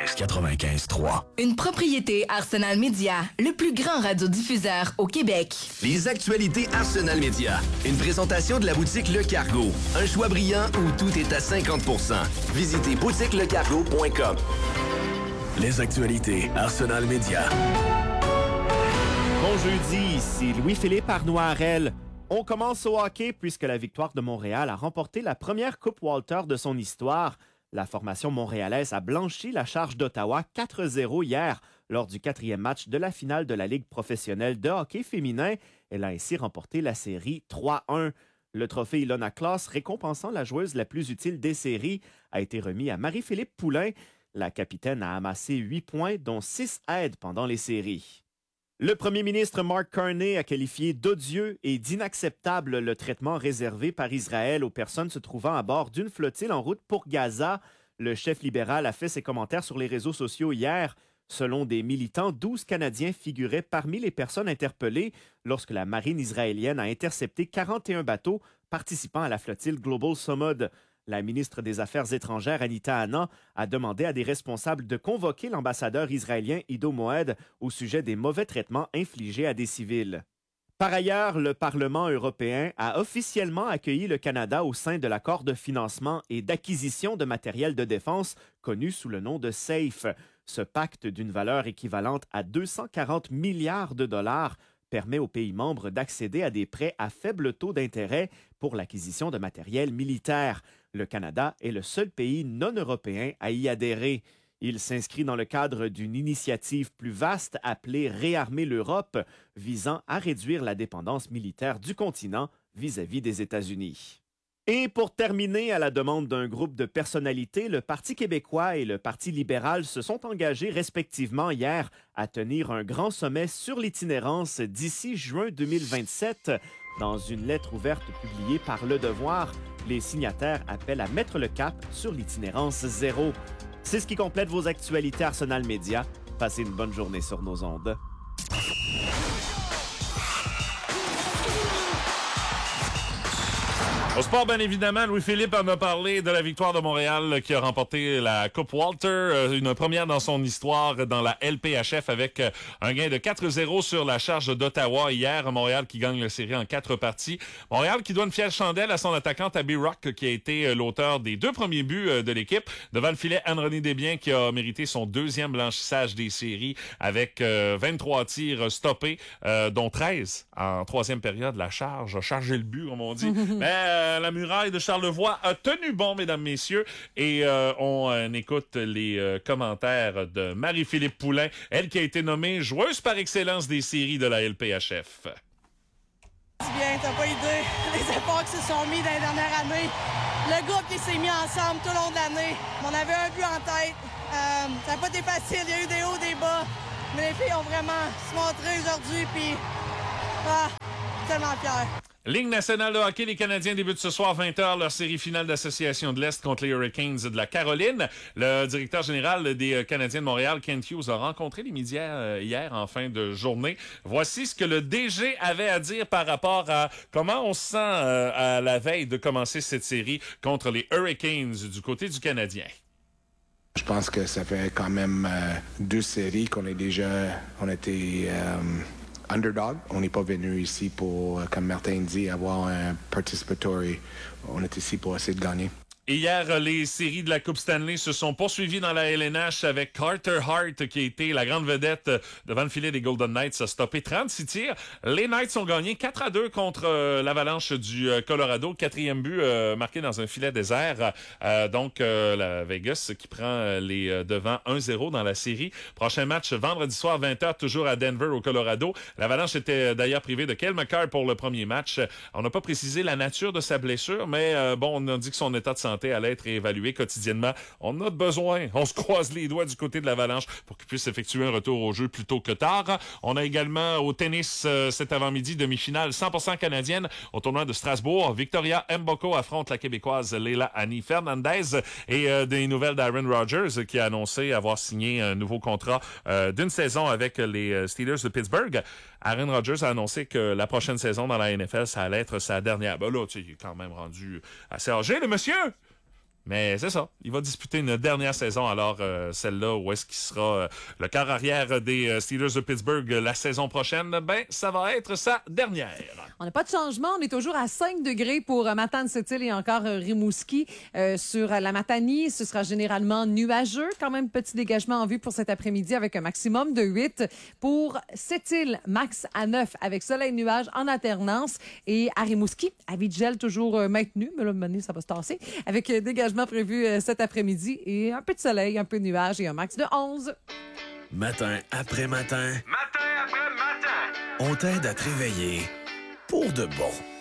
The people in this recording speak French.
95.3. Une propriété Arsenal Média, le plus grand radiodiffuseur au Québec. Les actualités Arsenal Média. Une présentation de la boutique Le Cargo. Un choix brillant où tout est à 50%. Visitez boutiquelecargo.com. Les actualités Arsenal Média. Bon jeudi, ici Louis-Philippe Arnoirel. On commence au hockey puisque la Victoire de Montréal a remporté la première Coupe Walter de son histoire. La formation montréalaise a blanchi la charge d'Ottawa 4-0 hier lors du 4e match de la finale de la Ligue professionnelle de hockey féminin. Elle a ainsi remporté la série 3-1. Le trophée Ilona Klaas, récompensant la joueuse la plus utile des séries, a été remis à Marie-Philippe Poulin. La capitaine a amassé 8 points, dont 6 aides pendant les séries. Le premier ministre Mark Carney a qualifié d'odieux et d'inacceptable le traitement réservé par Israël aux personnes se trouvant à bord d'une flottille en route pour Gaza. Le chef libéral a fait ses commentaires sur les réseaux sociaux hier. Selon des militants, 12 Canadiens figuraient parmi les personnes interpellées lorsque la marine israélienne a intercepté 41 bateaux participant à la flottille Global Samud. La ministre des Affaires étrangères, Anita Anand, a demandé à des responsables de convoquer l'ambassadeur israélien Ido Moed au sujet des mauvais traitements infligés à des civils. Par ailleurs, le Parlement européen a officiellement accueilli le Canada au sein de l'accord de financement et d'acquisition de matériel de défense connu sous le nom de SAFE. Ce pacte d'une valeur équivalente à 240 milliards de dollars permet aux pays membres d'accéder à des prêts à faible taux d'intérêt pour l'acquisition de matériel militaire. Le Canada est le seul pays non européen à y adhérer. Il s'inscrit dans le cadre d'une initiative plus vaste appelée Réarmer l'Europe, visant à réduire la dépendance militaire du continent vis-à-vis des États-Unis. Et pour terminer, à la demande d'un groupe de personnalités, le Parti québécois et le Parti libéral se sont engagés respectivement hier à tenir un grand sommet sur l'itinérance d'ici juin 2027. Dans une lettre ouverte publiée par Le Devoir, les signataires appellent à mettre le cap sur l'itinérance zéro. C'est ce qui complète vos actualités Arsenal Média. Passez une bonne journée sur nos ondes. Au sport, bien évidemment, Louis-Philippe en a parlé de la victoire de Montréal qui a remporté la Coupe Walter, une première dans son histoire dans la LPHF avec un gain de 4-0 sur la charge d'Ottawa hier. Montréal qui gagne la série en 4 parties. Montréal qui doit une fière chandelle à son attaquant Abby Rock qui a été l'auteur des 2 premiers buts de l'équipe. Devant le filet, Anne-Renée Desbiens qui a mérité son 2e blanchissage des séries avec 23 tirs stoppés, dont 13 en 3e période. La charge a chargé le but, comme on dit. Mais la muraille de Charlevoix a tenu bon, mesdames, messieurs. Et on écoute les commentaires de Marie-Philippe Poulin, elle qui a été nommée joueuse par excellence des séries de la LPHF. Bien, t'as pas idée. Les efforts qui se sont mis dans les dernières années. Le groupe qui s'est mis ensemble tout le long de l'année. On avait un but en tête. Ça n'a pas été facile. Il y a eu des hauts, des bas. Mais les filles ont vraiment se montré aujourd'hui. Puis, tellement fière. Ligue nationale de hockey, les Canadiens débutent ce soir 20h leur série finale d'association de l'Est contre les Hurricanes de la Caroline. Le directeur général des Canadiens de Montréal, Kent Hughes, a rencontré les médias hier en fin de journée. Voici ce que le DG avait à dire par rapport à comment on se sent à la veille de commencer cette série contre les Hurricanes du côté du Canadien. Je pense que ça fait quand même 2 séries qu'on était underdog. On n'est pas venu ici pour, comme Martin dit, avoir un participatory. On est ici pour essayer de gagner. Et hier, les séries de la Coupe Stanley se sont poursuivies dans la LNH avec Carter Hart qui a été la grande vedette devant le filet des Golden Knights, a stoppé 36 tirs. Les Knights ont gagné 4-2 contre l'Avalanche du Colorado. 4e but marqué dans un filet désert. Donc, la Vegas qui prend les devants 1-0 dans la série. Prochain match vendredi soir 20h, toujours à Denver au Colorado. L'Avalanche était d'ailleurs privée de Cale Makar pour le premier match. On n'a pas précisé la nature de sa blessure, mais on a dit que son état de santé allait être évalué quotidiennement. On a besoin, on se croise les doigts du côté de l'Avalanche pour qu'il puisse effectuer un retour au jeu plus tôt que tard. On a également au tennis cet avant-midi demi-finale 100% canadienne au tournoi de Strasbourg. Victoria Mboko affronte la Québécoise Leila Annie Fernandez et des nouvelles d'Aaron Rodgers qui a annoncé avoir signé un nouveau contrat d'une saison avec les Steelers de Pittsburgh. Aaron Rodgers a annoncé que la prochaine saison dans la NFL, ça allait être sa dernière. Ben là, tu sais, il est quand même rendu assez âgé, le monsieur! Mais c'est ça. Il va disputer une dernière saison, alors celle-là où est-ce qu'il sera le quart arrière des Steelers de Pittsburgh la saison prochaine, ben ça va être sa dernière. On n'a pas de changement. On est toujours à 5 degrés pour Matane-Sept-Îles et encore Rimouski. Sur la Matanie, ce sera généralement nuageux. Quand même, petit dégagement en vue pour cet après-midi avec un maximum de 8. Pour Sept-Îles, max à 9 avec soleil-nuage en alternance. Et à Rimouski, avis de gel toujours maintenu. Mais là, maintenant, ça va se tasser. Avec dégagement prévu cet après-midi et un peu de soleil, un peu de nuage et un max de 11. Matin après matin, Matin après matin. on t'aide à te réveiller pour de bon.